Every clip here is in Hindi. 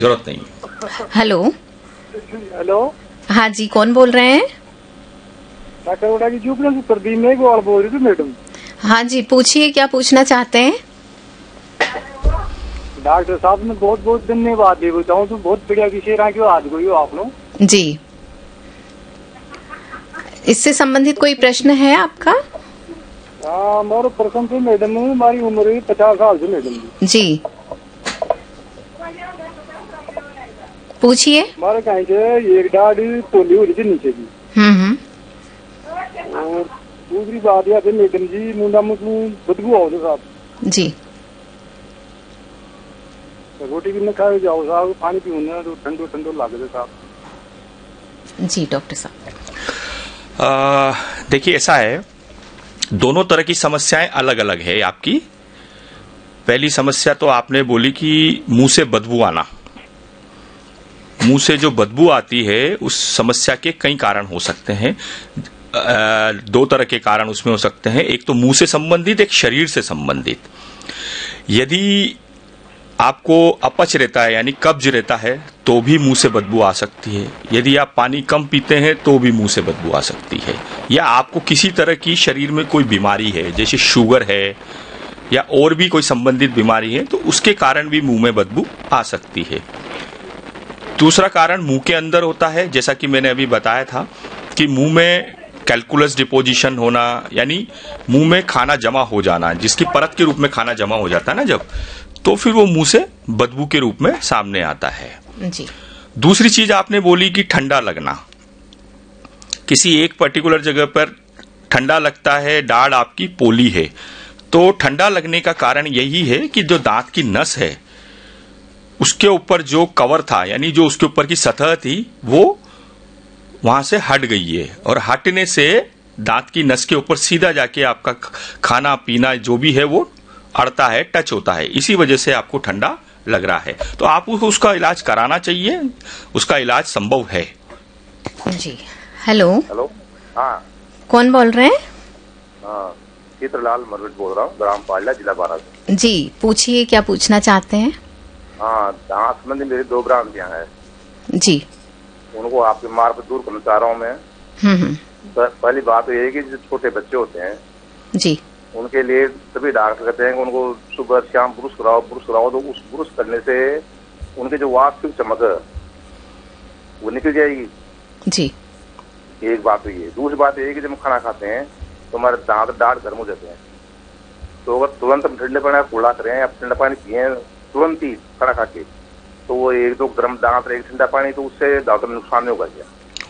जरूरत नहीं। हेलो। हेलो। हाँ जी, कौन बोल रहे हैं? काकावाड़ा की जुबला से प्रदीप में बोल रही थी मैडम। हाँ जी, पूछिए, क्या पूछना चाहते हैं? डॉक्टर साहब ने बहुत बहुत धन्यवाद दे बताऊँ तो बहुत बढ़िया विषय रहा क्यों आज गई हो आप लोग जी। इससे संबंधित कोई प्रश्न है आपका? हाँ, मोर प्रश्न थे मैडम, हमारी उम्र 50 साल से मैडम जी, पूछिए। हमारे कहीं से एक डाढ़ पोली हो रही थी नीचे की। और दूसरी बात यह थी मैडम जी, मुंडा मुझू बदबू आओ साहब जी। रोटी भी न खाए जाओ साहब, पानी पीने तो ठंडो ठंडो लागे साहब। जी डॉक्टर साहब, देखिए ऐसा है, दोनों तरह की समस्याएं अलग अलग है आपकी। पहली समस्या तो आपने बोली कि मुंह से बदबू आना। मुंह से जो बदबू आती है उस समस्या के कई कारण हो सकते हैं। दो तरह के कारण उसमें हो सकते हैं, एक तो मुंह से संबंधित, एक शरीर से संबंधित। यदि आपको अपच रहता है यानी कब्ज रहता है तो भी मुंह से बदबू आ सकती है। यदि आप पानी कम पीते हैं तो भी मुंह से बदबू आ सकती है। या आपको किसी तरह की शरीर में कोई बीमारी है, जैसे शुगर है या और भी कोई संबंधित बीमारी है, तो उसके कारण भी मुंह में बदबू आ सकती है। दूसरा कारण मुंह के अंदर होता है, जैसा कि मैंने अभी बताया था कि मुंह में कैल्कुलस डिपोजिशन होना, यानी मुंह में खाना जमा हो जाना, जिसकी परत के रूप में खाना जमा हो जाता है ना जब, तो फिर वो मुंह से बदबू के रूप में सामने आता है जी। दूसरी चीज आपने बोली कि ठंडा लगना। किसी एक पर्टिकुलर जगह पर ठंडा लगता है, दाढ़ आपकी पोली है, तो ठंडा लगने का कारण यही है कि जो दांत की नस है उसके ऊपर जो कवर था, यानी जो उसके ऊपर की सतह थी, वो वहां से हट गई है, और हटने से दांत की नस के ऊपर सीधा जाके आपका खाना पीना जो भी है वो अड़ता है, टच होता है। इसी वजह से आपको ठंडा लग रहा है, तो आपको उसका इलाज कराना चाहिए। उसका इलाज संभव है जी। हेलो। हेलो। हाँ, कौन बोल रहे हैं? हाँ, चित्रलाल मरविट बोल रहा हूँ, ग्राम पाडला, जिला बारा से। जी, पूछिए, क्या पूछना चाहते हैं? हाँ, दांत संबंधी मेरी 2 भ्रांतियां हैं, जी। उनको आपके मार्फत दूर करना चाह रहा हूँ मैं। पहली बात तो ये है कि जो छोटे बच्चे होते हैं जी, उनके लिए सभी डॉक्टर कहते हैं कि उनको सुबह शाम ब्रुश कराओ, तो उस ब्रुश करने से उनके जो वास्तविक चमक है वो निकल जाएगी। जी। एक बात तो ये। दूसरी बात ये है कि जब हम खाना खाते हैं तो हमारे दांत गर्म हो जाते हैं, तो अगर तुरंत हम ठंडे पानी कुल्ला करें या ठंडा पानी पिए तुरंत ही खाना खा के, तो वो एक दो गर्म दांत और एक ठंडा पानी, तो उससे दांतों में नुकसान नहीं होगा क्या?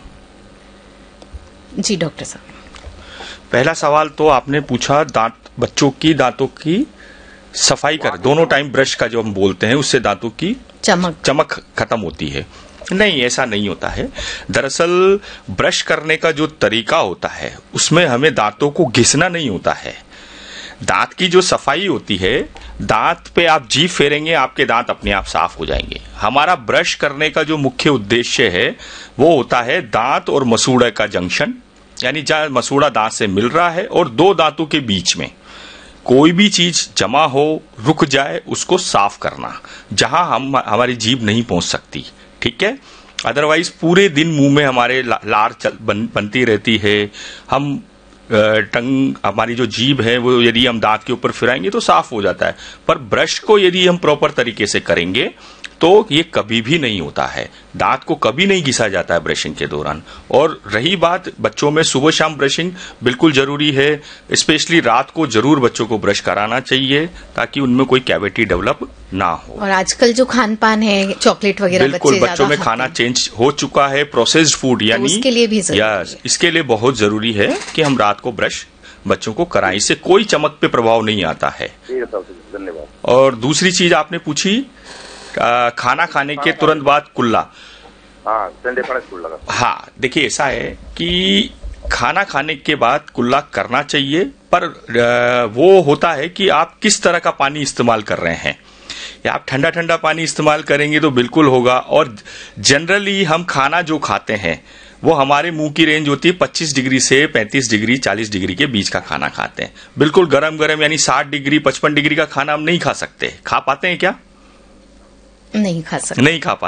जी डॉक्टर साहब, पहला सवाल तो आपने पूछा बच्चों की दांतों की सफाई कर, दोनों टाइम ब्रश का जो हम बोलते हैं उससे दांतों की चमक खत्म होती है। नहीं, ऐसा नहीं होता है। दरअसल ब्रश करने का जो तरीका होता है उसमें हमें दांतों को घिसना नहीं होता है। दांत की जो सफाई होती है, दांत पे आप जीभ फेरेंगे, आपके दांत अपने आप साफ हो जाएंगे। हमारा ब्रश करने का जो मुख्य उद्देश्य है वो होता है दांत और मसूड़े का जंक्शन, यानी जहां मसूड़ा दांत से मिल रहा है और दो दांतों के बीच में कोई भी चीज जमा हो, रुक जाए, उसको साफ करना, जहां हमारी जीभ नहीं पहुंच सकती। ठीक है। अदरवाइज पूरे दिन मुंह में हमारे लार बनती रहती है। हम टंग, हमारी जो जीभ है वो यदि हम दांत के ऊपर फिराएंगे तो साफ हो जाता है, पर ब्रश को यदि हम प्रॉपर तरीके से करेंगे तो ये कभी भी नहीं होता है। दांत को कभी नहीं घिसा जाता है ब्रशिंग के दौरान। और रही बात बच्चों में, सुबह शाम ब्रशिंग बिल्कुल जरूरी है। स्पेशली रात को जरूर बच्चों को ब्रश कराना चाहिए ताकि उनमें कोई कैविटी डेवलप ना हो। और आजकल जो खान पान है, चॉकलेट वगैरह, बिल्कुल बच्चों में खाना चेंज हो चुका है, प्रोसेस्ड फूड, यानी तो उसके लिए भी इसके लिए बहुत जरूरी है कि हम रात को ब्रश बच्चों को कराएं। इससे कोई चमक पे प्रभाव नहीं आता है। धन्यवाद। और दूसरी चीज आपने पूछी, खाना खाने के तुरंत बाद कुल्ला। हाँ, ठंडे पानी कुल्ला। हाँ, देखिए ऐसा है कि खाना खाने के बाद कुल्ला करना चाहिए, पर वो होता है कि आप किस तरह का पानी इस्तेमाल कर रहे हैं। या आप ठंडा ठंडा पानी इस्तेमाल करेंगे तो बिल्कुल होगा। और जनरली हम खाना जो खाते हैं वो हमारे मुंह की रेंज होती है 25 डिग्री से 35 डिग्री 40 डिग्री के बीच का खाना खाते हैं। बिल्कुल गरम गरम यानी 60 डिग्री 55 डिग्री का खाना हम नहीं खा सकते। खा पाते हैं क्या? नहीं खा सकते। नहीं खा पाते।